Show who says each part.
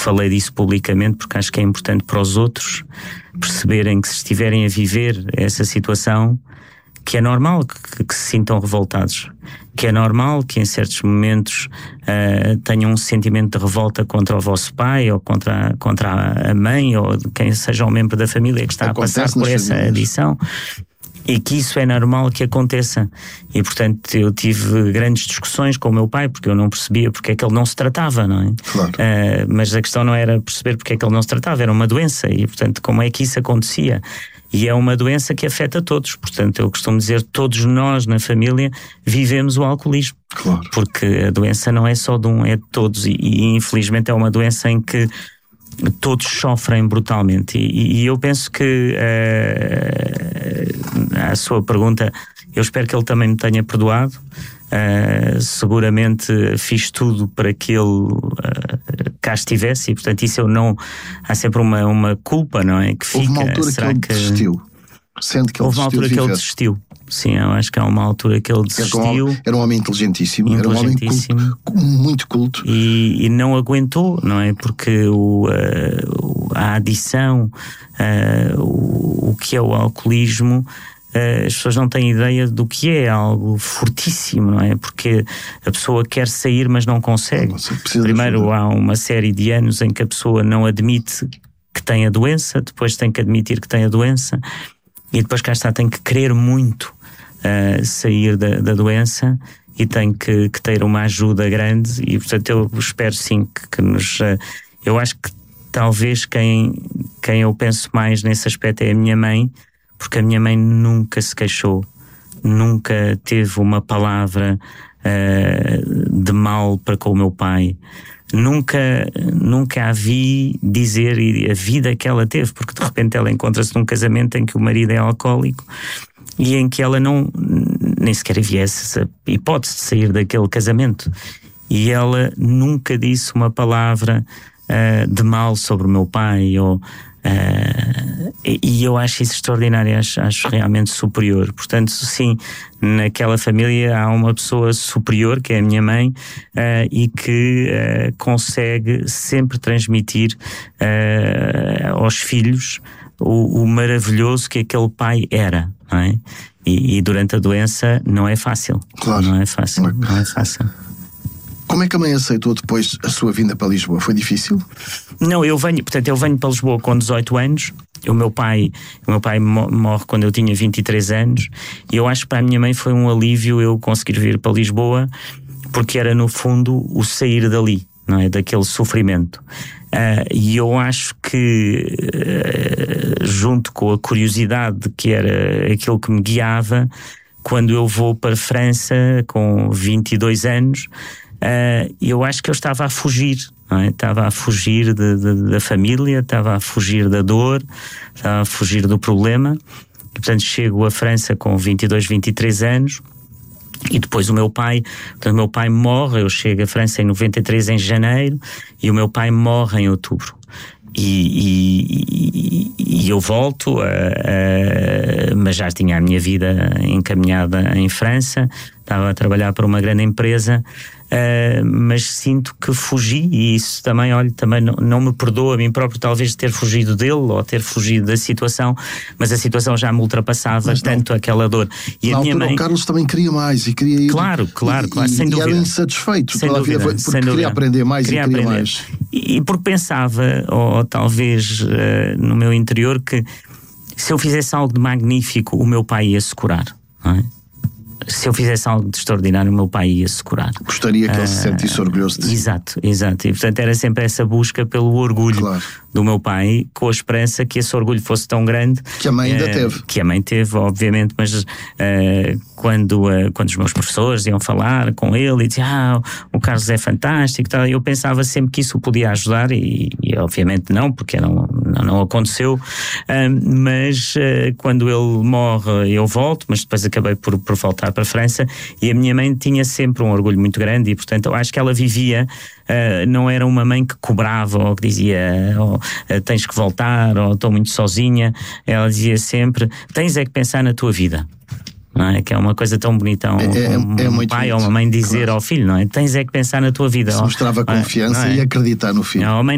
Speaker 1: falei disso publicamente porque acho que é importante para os outros perceberem que, se estiverem a viver essa situação, que é normal que se sintam revoltados, que é normal que em certos momentos tenham um sentimento de revolta contra o vosso pai, ou contra a mãe, ou quem seja um membro da família que está a passar por essa adição. E que isso é normal que aconteça. E portanto eu tive grandes discussões com o meu pai, porque eu não percebia porque é que ele não se tratava, não é?
Speaker 2: Claro.
Speaker 1: Mas a questão não era perceber porque é que ele não se tratava, era uma doença. E portanto, como é que isso acontecia? E é uma doença que afeta todos. Portanto, eu costumo dizer, todos nós na família vivemos o alcoolismo.
Speaker 2: Claro.
Speaker 1: Porque a doença não é só de um, é de todos. E infelizmente é uma doença em que todos sofrem brutalmente. E eu penso que a sua pergunta, eu espero que ele também me tenha perdoado. Seguramente fiz tudo para que ele cá estivesse, e portanto isso eu não, há sempre uma culpa, não é? Que fica.
Speaker 2: Houve uma altura que ele desistiu. Sente que ele
Speaker 1: houve uma altura que ele desistiu. Sim, eu acho que há uma altura que ele desistiu.
Speaker 2: Era um homem inteligentíssimo. Era um homem muito culto.
Speaker 1: E não aguentou, não é? Porque a adição, o que é o alcoolismo, as pessoas não têm ideia do que é algo fortíssimo, não é? Porque a pessoa quer sair, mas não consegue. Primeiro há uma série de anos em que a pessoa não admite que tem a doença, depois tem que admitir que tem a doença, e depois cá está, tem que querer muito sair da doença, e tem que ter uma ajuda grande. E portanto eu espero sim que nos... eu acho que talvez quem eu penso mais nesse aspecto é a minha mãe, porque a minha mãe nunca se queixou, nunca teve uma palavra de mal para com o meu pai. Nunca a vi dizer a vida que ela teve, porque de repente ela encontra-se num casamento em que o marido é alcoólico e em que ela nem sequer havia essa hipótese de sair daquele casamento. E ela nunca disse uma palavra de mal sobre o meu pai, e eu acho isso extraordinário, acho realmente superior. Portanto, sim, naquela família há uma pessoa superior, que é a minha mãe, e que consegue sempre transmitir aos filhos o maravilhoso que aquele pai era, não é? E durante a doença não é fácil.
Speaker 2: Claro.
Speaker 1: Não é fácil.
Speaker 2: Como é que a mãe aceitou depois a sua vinda para Lisboa? Foi difícil?
Speaker 1: Não, eu venho para Lisboa com 18 anos. O meu pai morre quando eu tinha 23 anos. E eu acho que para a minha mãe foi um alívio eu conseguir vir para Lisboa, porque era no fundo o sair dali, não é? Daquele sofrimento. E eu acho que junto com a curiosidade, que era aquilo que me guiava, quando eu vou para a França com 22 anos, eu acho que eu estava a fugir, não é? Estava a fugir da família, estava a fugir da dor, estava a fugir do problema. E portanto chego à França com 22, 23 anos. E depois o meu pai morre. Eu chego à França em 93, em janeiro, e o meu pai morre em outubro. E eu volto, mas já tinha a minha vida encaminhada em França, estava a trabalhar para uma grande empresa, mas sinto que fugi, e isso também, também não me perdoa a mim próprio, talvez, de ter fugido dele ou ter fugido da situação, mas a situação já me ultrapassava tanto aquela dor. E
Speaker 2: na
Speaker 1: a minha
Speaker 2: altura
Speaker 1: mãe...
Speaker 2: o Carlos também queria mais e queria ir.
Speaker 1: Claro, sem dúvida.
Speaker 2: E era insatisfeito
Speaker 1: sem
Speaker 2: pela
Speaker 1: dúvida,
Speaker 2: vida, porque queria aprender mais queria aprender mais.
Speaker 1: E porque pensava, ou talvez no meu interior, que se eu fizesse algo de magnífico, o meu pai ia se curar, não é? Se eu fizesse algo de extraordinário, o meu pai ia se curar.
Speaker 2: Gostaria que ele se sentisse orgulhoso de si.
Speaker 1: Exato. E portanto era sempre essa busca pelo orgulho do meu pai, com a esperança que esse orgulho fosse tão grande.
Speaker 2: Que a mãe ainda teve.
Speaker 1: Que a mãe teve, obviamente, mas quando os meus professores iam falar com ele e diziam, o Carlos é fantástico, tal, eu pensava sempre que isso o podia ajudar, e obviamente não, porque não aconteceu. Mas quando ele morre, eu volto, mas depois acabei por voltar para a França, e a minha mãe tinha sempre um orgulho muito grande, e portanto eu acho que ela vivia, não era uma mãe que cobrava ou que dizia tens que voltar, ou estou muito sozinha. Ela dizia sempre, tens é que pensar na tua vida, não é? Que é uma coisa tão bonita, um pai ou uma mãe dizer ao filho, não é? Tens é que pensar na tua vida.
Speaker 2: Se mostrava confiança e acreditar no filho.
Speaker 1: A mãe